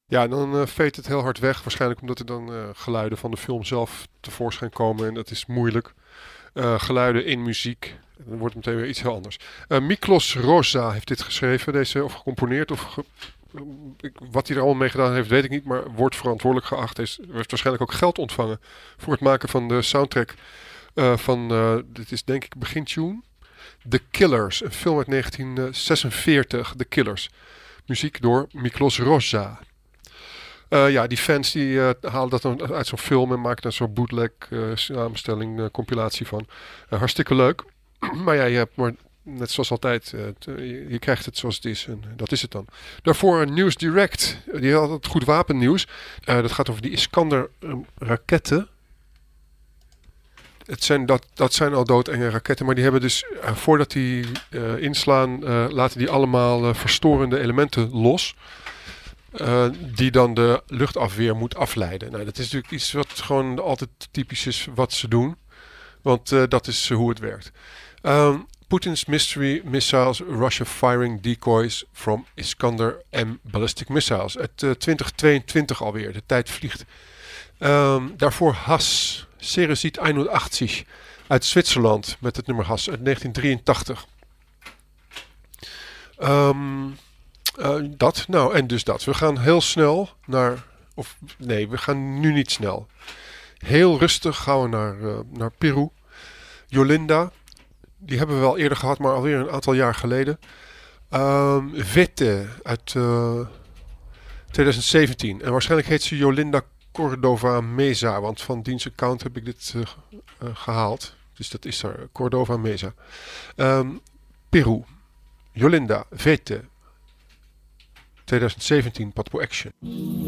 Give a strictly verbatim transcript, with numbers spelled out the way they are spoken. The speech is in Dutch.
Ja, dan uh, veet het heel hard weg. Waarschijnlijk omdat er dan uh, geluiden van de film zelf tevoorschijn komen. En dat is moeilijk. Uh, geluiden in muziek. Dan wordt het meteen weer iets heel anders. Uh, Miklos Rosa heeft dit geschreven, deze, of gecomponeerd. Of ge- wat hij er allemaal mee gedaan heeft, weet ik niet. Maar wordt verantwoordelijk geacht. Hij heeft waarschijnlijk ook geld ontvangen voor het maken van de soundtrack uh, van, uh, dit is denk ik begin tune. The Killers, een film uit negentien zesenveertig. The Killers. Muziek door Miklos Rosa. Uh, ja, die fans die uh, halen dat dan uit zo'n film en maken daar zo'n bootleg uh, samenstelling, uh, compilatie van. Uh, hartstikke leuk. maar ja, je hebt maar net zoals altijd, uh, t- je, je krijgt het zoals het is en dat is het dan. Daarvoor uh, News Direct. Uh, die had het goed wapennieuws. Uh, dat gaat over die Iskander um, raketten. Het zijn, dat, dat zijn al doodenge raketten, maar die hebben dus, uh, voordat die uh, inslaan, uh, laten die allemaal uh, verstorende elementen los. Uh, die dan de luchtafweer moet afleiden. Nou, dat is natuurlijk iets wat gewoon altijd typisch is wat ze doen. Want uh, dat is uh, hoe het werkt. Um, Putin's mystery missiles, Russia firing decoys from Iskander M ballistic missiles. Uit uh, twintig tweeëntwintig alweer. De tijd vliegt. Um, daarvoor Hass, Ceresit eenenachtzig uit Zwitserland met het nummer Hass uit negentien drieëntachtig. Um, Uh, dat, nou en dus dat. We gaan heel snel naar, of nee, we gaan nu niet snel. Heel rustig gaan we naar, uh, naar Peru. Jolinda, die hebben we wel eerder gehad, maar alweer een aantal jaar geleden. Um, Vete uit uh, twintig zeventien. En waarschijnlijk heet ze Jolinda Cordova Meza, want van diens account heb ik dit uh, uh, gehaald. Dus dat is er, Cordova Meza. Um, Peru, Jolinda, Vete. twintig zeventien Patpo Action.